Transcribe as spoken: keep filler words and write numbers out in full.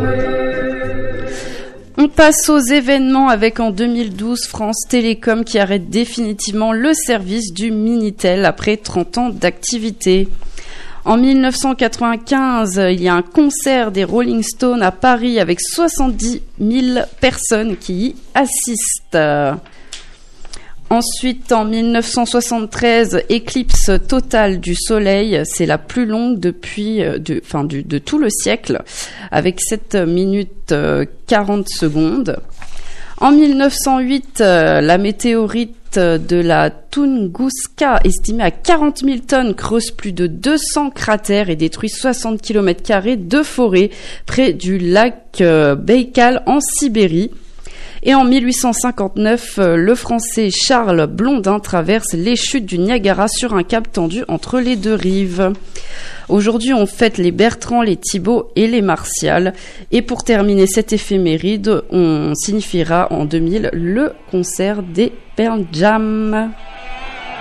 On passe aux événements avec en deux mille douze France Télécom qui arrête définitivement le service du Minitel après trente ans d'activité. En mille neuf cent quatre-vingt-quinze, il y a un concert des Rolling Stones à Paris avec soixante-dix mille personnes qui y assistent. Ensuite, en mille neuf cent soixante-treize, éclipse totale du Soleil, c'est la plus longue depuis, de, enfin, du, de tout le siècle, avec sept minutes quarante secondes. En mille neuf cent huit, la météorite de la Tunguska, estimée à quarante mille tonnes, creuse plus de deux cents cratères et détruit soixante kilomètres carrés de forêt près du lac Baïkal en Sibérie. Et en mille huit cent cinquante-neuf, le Français Charles Blondin traverse les chutes du Niagara sur un câble tendu entre les deux rives. Aujourd'hui, on fête les Bertrand, les Thibault et les Martial. Et pour terminer cette éphéméride, on signifiera en deux mille le concert des Pearl Jam.